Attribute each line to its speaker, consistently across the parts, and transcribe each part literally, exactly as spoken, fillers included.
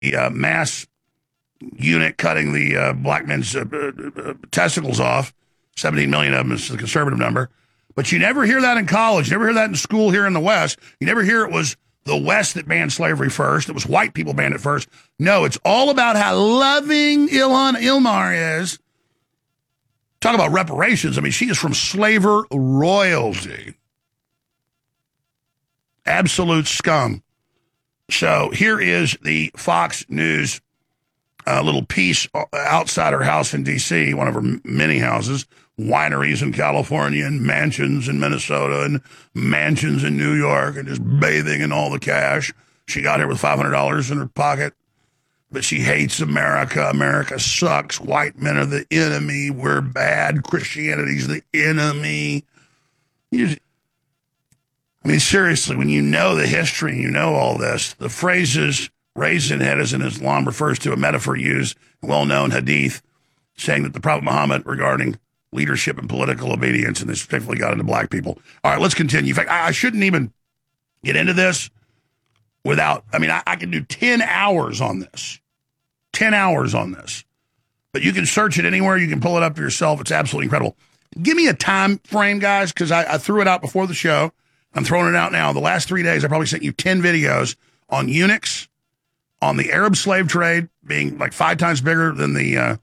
Speaker 1: uh, mass unit cutting the uh, black men's uh, uh, testicles off. seventeen million of them is the conservative number. But you never hear that in college. You never hear that in school here in the West. You never hear it was the West that banned slavery first. It was white people banned it first. No, it's all about how loving Ilhan Omar is. Talk about reparations. I mean, she is from slaver royalty. Absolute scum. So here is the Fox News uh, little piece outside her house in D C, one of her many houses, wineries in California and mansions in Minnesota and mansions in New York, and just bathing in all the cash. She got here with five hundred dollars in her pocket, but she hates America. America sucks. White men are the enemy. We're bad. Christianity's the enemy. You just, I mean, seriously, when you know the history and you know all this, the phrases raised in head as in Islam refers to a metaphor used, well-known hadith, saying that the Prophet Muhammad regarding leadership and political obedience, and this particularly got into black people. All right, let's continue. In fact, I, I shouldn't even get into this without, I mean, I, I can do ten hours on this. ten hours on this. But you can search it anywhere. You can pull it up yourself. It's absolutely incredible. Give me a time frame, guys, because I, I threw it out before the show. I'm throwing it out now. The last three days, I probably sent you ten videos on eunuchs, on the Arab slave trade being like five times bigger than the, uh,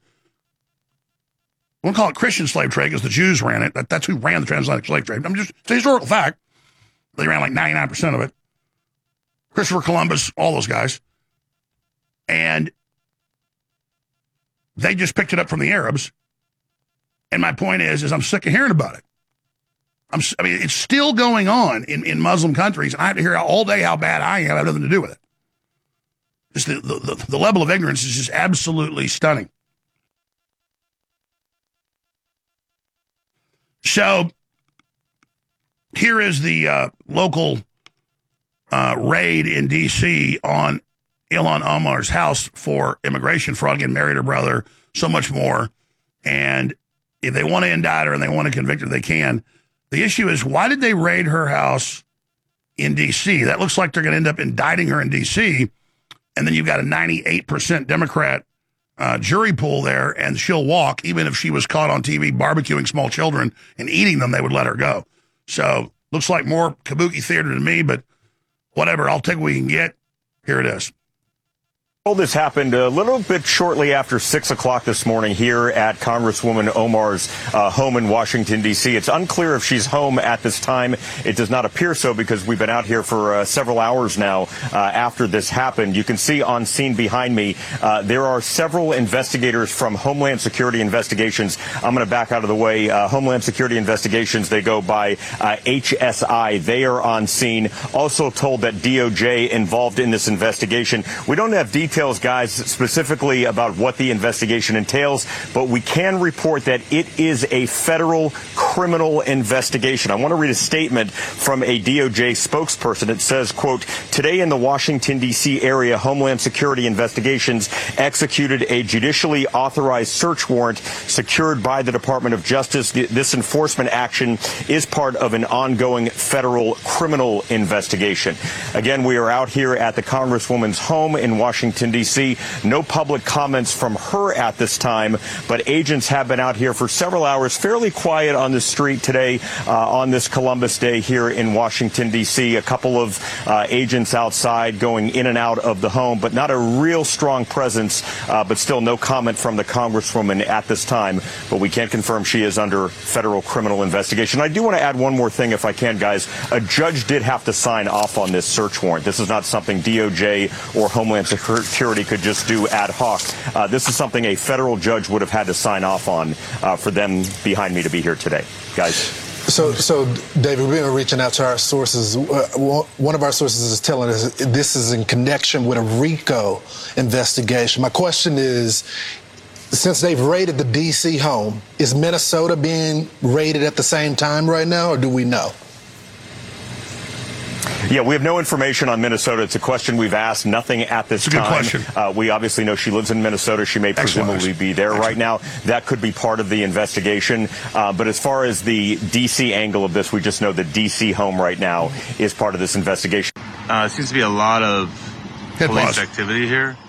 Speaker 1: I won't call it Christian slave trade because the Jews ran it. That, that's who ran the transatlantic slave trade. I'm just, it's a historical fact. They ran like ninety-nine percent of it. Christopher Columbus, all those guys. And they just picked it up from the Arabs. And my point is, is I'm sick of hearing about it. I'm, I mean, it's still going on in, in Muslim countries, and I have to hear all day how bad I am. I have nothing to do with it. Just the, the, the, the level of ignorance is just absolutely stunning. So here is the uh, local uh, raid in D C on Ilhan Omar's house for immigration fraud. Again, married her brother, so much more. And if they want to indict her and they want to convict her, they can. The issue is, why did they raid her house in D C? That looks like they're going to end up indicting her in D C, and then you've got a ninety-eight percent Democrat uh, jury pool there, and she'll walk. Even if she was caught on T V barbecuing small children and eating them, they would let her go. So looks like more kabuki theater to me, but whatever. I'll take what we can get. Here it is.
Speaker 2: Well, this happened a little bit shortly after six o'clock this morning here at Congresswoman Omar's uh, home in Washington, D C. It's unclear if she's home at this time. It does not appear so because we've been out here for uh, several hours now uh, after this happened. You can see on scene behind me, uh, there are several investigators from Homeland Security Investigations. I'm going to back out of the way. Uh, Homeland Security Investigations, they go by uh, H S I. They are on scene. Also told that D O J involved in this investigation. We don't have details, guys, specifically about what the investigation entails, but we can report that it is a federal criminal investigation. I want to read a statement from a D O J spokesperson. It says, quote, today in the Washington, D C area, Homeland Security Investigations executed a judicially authorized search warrant secured by the Department of Justice. This enforcement action is part of an ongoing federal criminal investigation. Again, we are out here at the Congresswoman's home in Washington, D C. No public comments from her at this time, but agents have been out here for several hours, fairly quiet on the street today uh, on this Columbus Day here in Washington, D C. A couple of uh, agents outside going in and out of the home, but not a real strong presence, uh, but still no comment from the Congresswoman at this time. But we can confirm she is under federal criminal investigation. I do want to add one more thing if I can, guys. A judge did have to sign off on this search warrant. This is not something D O J or Homeland Security could just do ad hoc. Uh, this is something a federal judge would have had to sign off on uh, for them behind me to be here today. Guys.
Speaker 3: So, so David, we've been reaching out to our sources. Uh, one of our sources is telling us this is in connection with a RICO investigation. My question is, since they've raided the D C home, is Minnesota being raided at the same time right now, or do we know?
Speaker 2: Yeah, we have no information on Minnesota. It's a question we've asked. Nothing at this
Speaker 1: it's a
Speaker 2: time.
Speaker 1: Good question.
Speaker 2: Uh, we obviously know she lives in Minnesota. She may
Speaker 1: Excellent.
Speaker 2: presumably be there
Speaker 1: Excellent.
Speaker 2: right now. That could be part of the investigation. Uh, but as far as the D C angle of this, we just know the D C home right now is part of this investigation.
Speaker 4: Uh, seems to be a lot of
Speaker 1: Hit
Speaker 4: police
Speaker 1: pause.
Speaker 4: activity here.